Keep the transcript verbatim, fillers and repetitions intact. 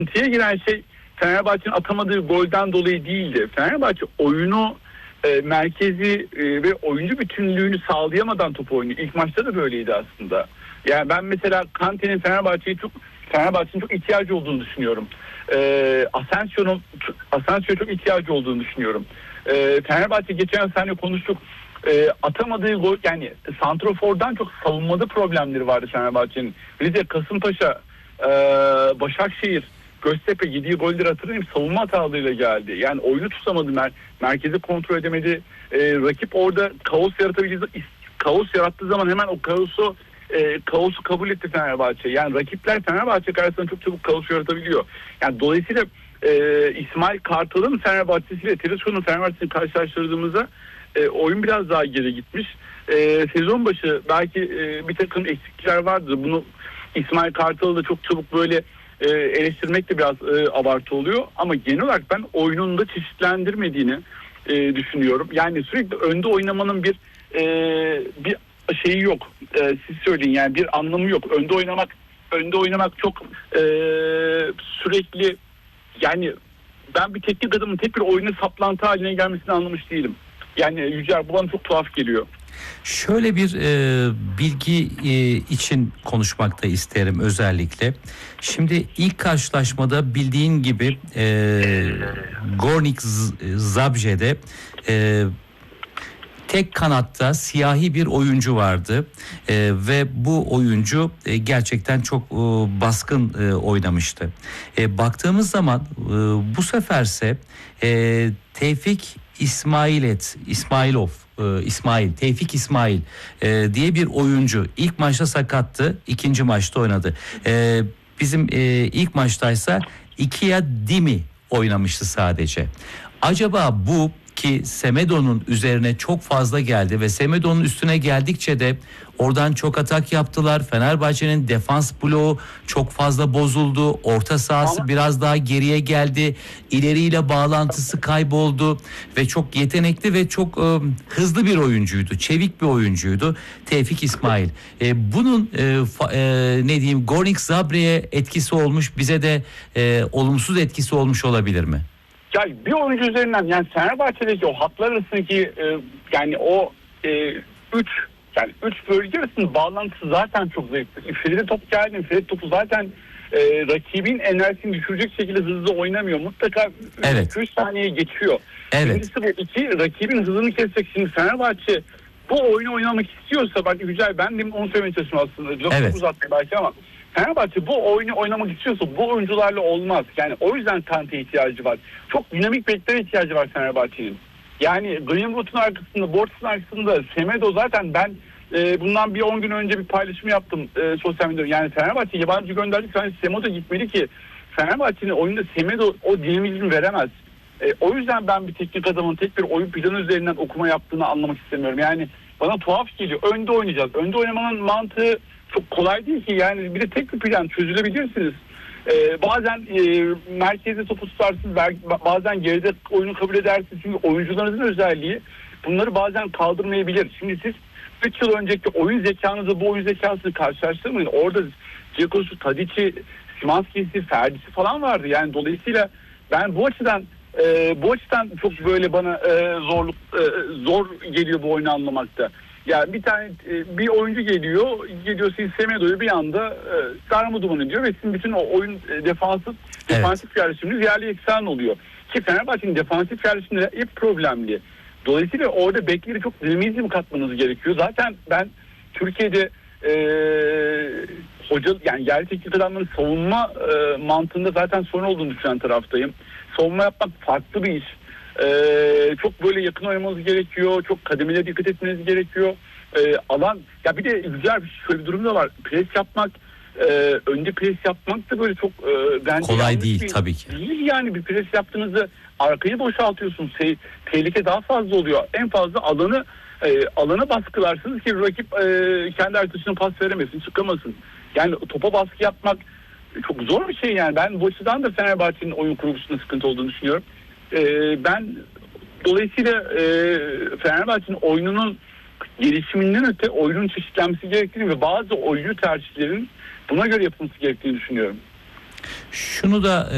sıkıntıya giren şey Fenerbahçe'nin atamadığı golden dolayı değildi. Fenerbahçe oyunu e, merkezi e, ve oyuncu bütünlüğünü sağlayamadan top oynuyor. İlk maçta da böyleydi aslında. Yani ben mesela Kante'nin Fenerbahçe'ye çok Fenerbahçe'nin çok ihtiyacı olduğunu düşünüyorum. E, Asensio'nun Asensio'ya çok ihtiyacı olduğunu düşünüyorum. E, Fenerbahçe geçen sene konuştuk. E, atamadığı gol, yani santrafordan çok savunmada problemleri vardı Fenerbahçe'nin. Rize, Kasımpaşa, e, Başakşehir, Göztepe yediği golleri hatırlayayım, savunma hatalarıyla geldi. Yani oyunu tutamadı, mer- merkezi kontrol edemedi. E, rakip orada kaos yaratabildiği, kaos yarattığı zaman hemen o kaosu e, kaosu kabul etti Fenerbahçe. Yani rakipler Fenerbahçe karşısında çok çabuk kaos yaratabiliyor. Yani dolayısıyla e, İsmail Kartal'ın Fenerbahçesiyle Tedesco'nun Fenerbahçe'sini karşılaştırdığımızda e, oyun biraz daha geri gitmiş. E, sezon başı belki e, bir takım eksiklikler vardı. Bunu İsmail Kartal'ı da çok çabuk böyle e, eleştirmek de biraz e, abartı oluyor. Ama genel olarak ben oyununu da çeşitlendirmediğini e, düşünüyorum. Yani sürekli önde oynamanın bir e, bir şeyi yok. E, siz söyleyin, yani bir anlamı yok. Önde oynamak önde oynamak çok e, sürekli, yani ben bir teknik adamın tek bir oyuna saplantı haline gelmesini anlamış değilim. Yani Yücel, bu bana çok tuhaf geliyor. Şöyle bir e, bilgi e, için konuşmak da isterim özellikle. Şimdi ilk karşılaşmada bildiğin gibi e, Gornik Zabrze'de e, tek kanatta siyahi bir oyuncu vardı e, ve bu oyuncu e, gerçekten çok e, baskın e, oynamıştı. E, baktığımız zaman e, bu seferse e, Tevfik İsmailet, İsmailov, e, İsmail, Tevfik İsmail e, diye bir oyuncu ilk maçta sakattı, ikinci maçta oynadı. E, bizim e, ilk maçtaysa Ikia Dimi oynamıştı sadece. Acaba bu ki Semedo'nun üzerine çok fazla geldi ve Semedo'nun üstüne geldikçe de oradan çok atak yaptılar. Fenerbahçe'nin defans bloğu çok fazla bozuldu. Orta sahası Ama biraz daha geriye geldi. İleriyle bağlantısı kayboldu ve çok yetenekli ve çok e, hızlı bir oyuncuydu. Çevik bir oyuncuydu Tevfik İsmail. E, bunun e, fa, e, ne diyeyim Gornik Zabre'ye etkisi olmuş, bize de e, olumsuz etkisi olmuş olabilir mi? ya bir oyuncu üzerinden, yani Fenerbahçe'deki o hatlar arasındaki e, yani o e, üç yani üç bölge arasında bağlantısı zaten çok zayıf. Fred'e top geldi. Fred topu zaten e, rakibin enerjisini düşürecek şekilde hızlı oynamıyor. Mutlaka Evet. üç saniye geçiyor. Evet. Birincisi bu. İki, rakibin hızını kesecek. Şimdi Fenerbahçe bu oyunu oynamak istiyorsa, bak güzel, ben de onu söylemeye çalışıyorum aslında. Çok Evet. uzattım belki ama Fenerbahçe bu oyunu oynamak istiyorsa bu oyuncularla olmaz. Yani o yüzden Kante'ye ihtiyacı var. Çok dinamik beklere ihtiyacı var Fenerbahçe'nin. Yani Greenwood'un arkasında, Bort'un arkasında Semedo, zaten ben e, bundan bir on gün önce bir paylaşım yaptım e, sosyal medyada. Yani Fenerbahçe yabancı gönderdik. Yani Semedo gitmeli ki Fenerbahçe'nin oyunda Semedo o dinamizmi veremez. E, o yüzden ben bir teknik adamın tek bir oyun planı üzerinden okuma yaptığını anlamak istemiyorum. Yani bana tuhaf geliyor. Önde oynayacağız. Önde oynamanın mantığı çok kolay değil ki. Yani bir de tek bir plan çözülebilirsiniz. Ee, bazen e, merkezde topu tutarsınız, bazen geride oyunu kabul edersiniz. Çünkü oyuncularınızın özelliği bunları bazen kaldırmayabilir. Şimdi siz üç yıl önceki oyun zekanızı bu oyun zekasını karşılaştırmayın. Orada Ceko'su, Tadic'i, Szymański'si, Ferdi'si falan vardı. Yani dolayısıyla ben bu açıdan e, bu açıdan çok böyle bana e, zorluk e, zor geliyor bu oyunu anlamakta. Ya bir tane bir oyuncu geliyor, geliyor siz Semedo'yu bir anda e, sarma duman ediyor ve sizin bütün o oyun e, defansif defansif yerleşiminiz yerli eksan oluyor. Ki Fenerbahçe'nin defansif yerleşimleri hep problemli. Dolayısıyla orada bekleri çok dinamizm katmanız gerekiyor. Zaten ben Türkiye'de e, hoca, yani yerli teknik adamların savunma e, mantığında zaten sorun olduğunu düşünen taraftayım. Savunma yapmak farklı bir iş. Ee, çok böyle yakın oynamanız gerekiyor. Çok kademeli dikkat etmeniz gerekiyor. Ee, alan, ya bir de güzel bir şöyle bir durum da var. Pres yapmak, e, önde pres yapmak da böyle çok e, bence kolay değil bir, tabii ki. Değil yani, bir pres yaptığınızda arkayı boşaltıyorsunuz. Te- tehlike daha fazla oluyor. En fazla alanı e, alana baskılarsınız ki rakip e, kendi arkadaşına pas veremesin, çıkamasın. Yani topa baskı yapmak çok zor bir şey yani. Ben bu açıdan da Fenerbahçe'nin oyun kurgusunda sıkıntı olduğunu düşünüyorum. Ee, ben dolayısıyla e, Fenerbahçe'nin oyununun gelişiminden öte oyunun çeşitlenmesi gerektiğini ve bazı oyuncu tercihlerin buna göre yapılması gerektiğini düşünüyorum. Şunu da